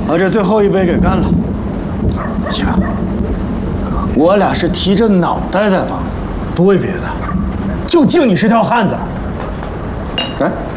把这最后一杯给干了。行，我俩是提着脑袋在帮，不为别的，就敬你是条汉子。 来。